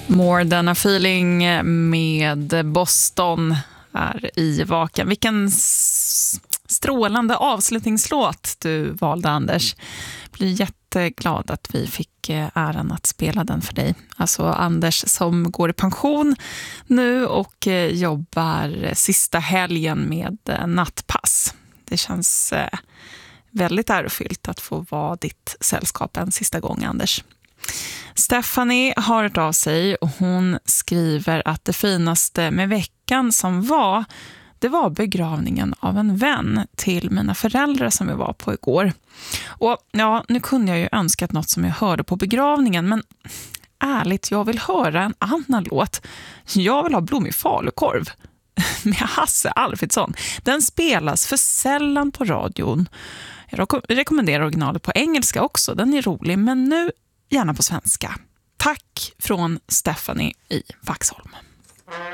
More than a feeling med Boston är i Vaken. Vilken strålande avslutningslåt du valde, Anders. Blir jätteglad att vi fick äran att spela den för dig. Alltså Anders som går i pension nu och jobbar sista helgen med nattpass. Det känns väldigt ärofyllt att få vara ditt sällskap en sista gång, Anders. Stephanie har hört av sig och hon skriver att det finaste med veckan som var, det var begravningen av en vän till mina föräldrar som vi var på igår. Och ja, nu kunde jag ju önskat något som jag hörde på begravningen, men ärligt, jag vill höra en annan låt. Jag vill ha blommig falukorv med Hasse Alfredsson. Den spelas för sällan på radion. Jag rekommenderar originalet på engelska också, den är rolig, men nu gärna på svenska. Tack från Stephanie i Vaxholm.